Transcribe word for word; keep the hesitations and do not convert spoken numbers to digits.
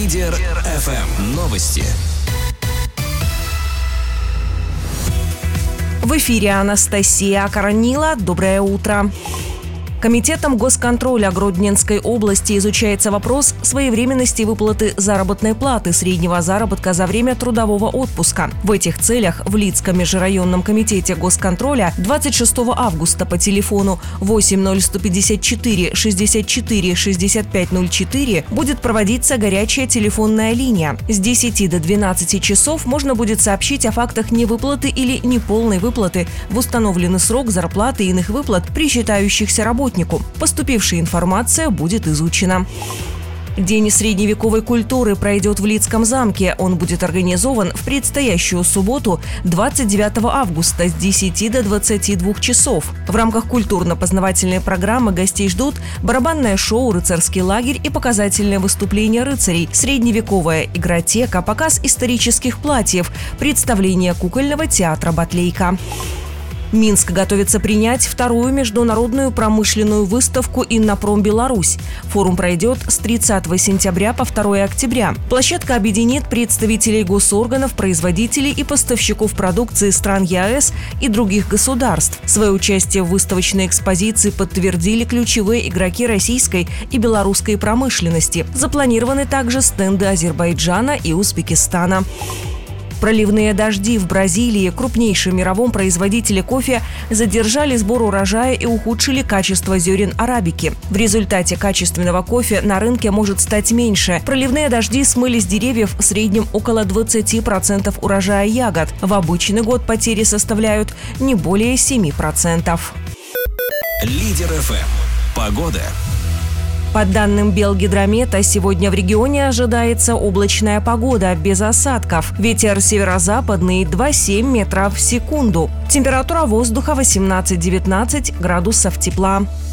Лидер эф эм. Новости. В эфире Анастасия Коронила. Доброе утро. Комитетом госконтроля Гродненской области изучается вопрос своевременности выплаты заработной платы среднего заработка за время трудового отпуска. В этих целях в Лидском межрайонном комитете госконтроля двадцать шестого августа по телефону восемь ноль сто пятьдесят четыре шестьдесят четыре шестьдесят пять ноль четыре будет проводиться горячая телефонная линия. С десяти до двенадцати часов можно будет сообщить о фактах невыплаты или неполной выплаты в установленный срок зарплаты и иных выплат, причитающихся работникам. Поступившая информация будет изучена. День средневековой культуры пройдет в Лидском замке. Он будет организован в предстоящую субботу, двадцать девятого августа, с десяти до двадцати двух часов. В рамках культурно-познавательной программы гостей ждут барабанное шоу, рыцарский лагерь и показательное выступление рыцарей, средневековая игротека, показ исторических платьев, представление кукольного театра «Батлейка». Минск готовится принять вторую международную промышленную выставку «Иннопром Беларусь». Форум пройдет с тридцатого сентября по второго октября. Площадка объединит представителей госорганов, производителей и поставщиков продукции стран ЕАЭС и других государств. Свое участие в выставочной экспозиции подтвердили ключевые игроки российской и белорусской промышленности. Запланированы также стенды Азербайджана и Узбекистана. Проливные дожди в Бразилии, крупнейшем мировом производителе кофе, задержали сбор урожая и ухудшили качество зерен арабики. В результате качественного кофе на рынке может стать меньше. Проливные дожди смыли с деревьев в среднем около двадцати процентов урожая ягод. В обычный год потери составляют не более семи процентов. Лидер эф эм. Погода. По данным Белгидромета, сегодня в регионе ожидается облачная погода, без осадков. Ветер северо-западный два-семь метров в секунду. Температура воздуха восемнадцать-девятнадцать градусов тепла.